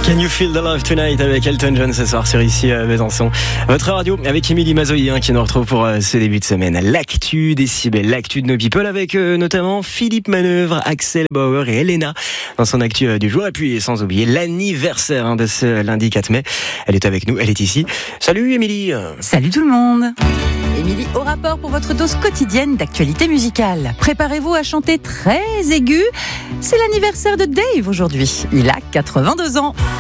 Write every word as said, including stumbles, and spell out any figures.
Can you feel the love tonight avec Elton John ce soir sur ici à Besançon. Votre radio avec Émilie Mazoyer hein, qui nous retrouve pour euh, ce début de semaine. L'actu Décibel, l'actu de nos people avec euh, notamment Philippe Manœuvre, Axel Bauer et Elena dans son actu euh, du jour. Et puis sans oublier l'anniversaire hein, de ce lundi quatre mai. Elle est avec nous, elle est ici. Salut Émilie. Salut tout le monde. Émilie au rapport pour votre dose quotidienne d'actualité musicale. Préparez-vous à chanter très aigu. C'est l'anniversaire de Dave aujourd'hui. Il a quatre-vingt-deux ans.